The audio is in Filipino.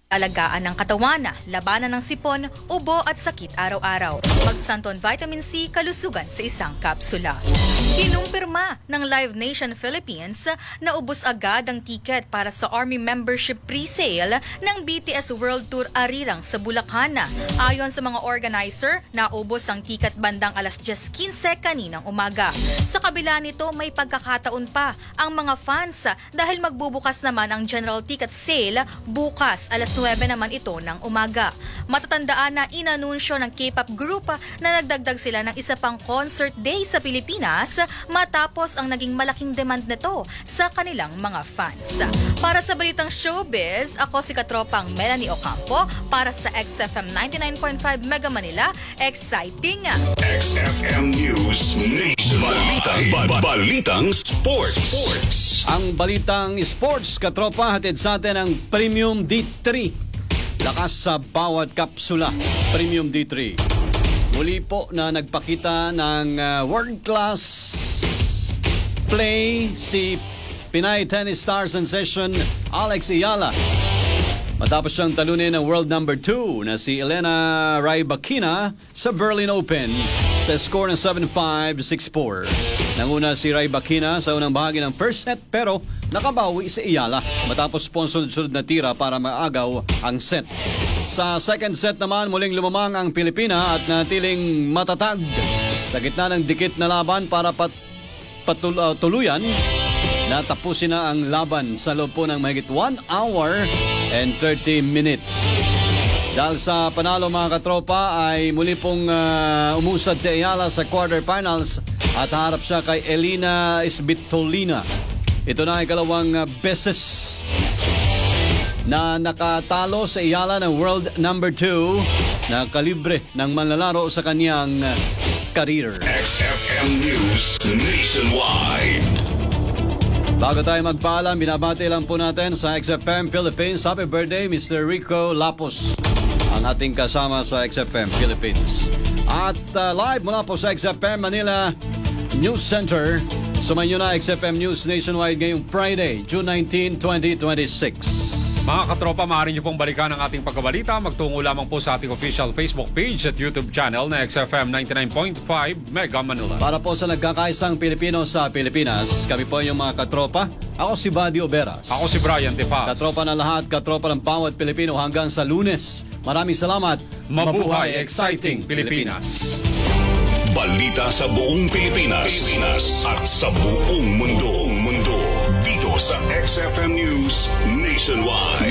Alagaan ng katawan, labanan ng sipon, ubo at sakit araw-araw. Magsanton Vitamin C kalusugan sa isang kapsula. Kinumpirma ng Live Nation Philippines na ubos agad ang tiket para sa Army Membership Pre-Sale ng BTS World Tour Arirang sa Bulacan. Ayon sa mga organizer, naubos ang tiket bandang alas 10:15 kaninang umaga. Sa kabila nito, may pagkakataon pa ang mga fans dahil magbubukas naman ang General Ticket Sale bukas alas 9 naman ito ng umaga. Matatandaan na inanunsyo ng K-pop group na nagdagdag sila ng isa pang concert day sa Pilipinas matapos ang naging malaking demand nito sa kanilang mga fans. Para sa balitang showbiz, ako si katropang Melanie Ocampo para sa XFM 99.5 Mega Manila. Exciting! XFM News Nationwide. Balitang Sports. Ang balitang sports, katropa, hatid sa atin ang Premium D3. Lakas sa bawat kapsula. Premium D3. Muli po na nagpakita ng world-class play si Pinay tennis star sensation Alex Ayala. Matapos siyang talunin ng world number 2 na si Elena Rybakina sa Berlin Open sa score ng 7-5, 6-4. Nanguna si Rybakina sa unang bahagi ng first set pero nakabawi si Ayala matapos sunod-sunod na tira para maagaw ang set. Sa second set naman muling lumamang ang Pilipina at natiling matatag sa gitna ng dikit na laban para tuluyan na tapusin na ang laban sa loob po ng mahigit 1 hour and 30 minutes. Dahil sa panalo mga katropa ay muli pong umusad si Ayala sa quarterfinals at harap siya kay Elina Svitolina. Ito na ay ikalawang beses na nakatalo sa Ayala ng world number 2 na kalibre ng manlalaro sa kanyang career. XFM News Nationwide. Bago tayo magpaalam, binabati lang po natin sa XFM Philippines. Happy birthday, Mr. Rico Lapos, ang ating kasama sa XFM Philippines. At live mula po sa XFM Manila News Center, sumayin nyo na XFM News Nationwide ngayong Friday, June 19, 2026. Mga katropa, maaari niyo pong balikan ang ating pagkabalita. Magtungo lamang po sa ating official Facebook page at YouTube channel na XFM 99.5 Mega Manila. Para po sa nagkakaisang Pilipino sa Pilipinas, kami po yung mga katropa. Ako si Buddy Oberas. Ako si Brian Defaz. Katropa na lahat, katropa ng bawat Pilipino hanggang sa Lunes. Maraming salamat. Mabuhay exciting Pilipinas. Balita sa buong Pilipinas at sa buong mundo. Dito sa XFM News Nationwide.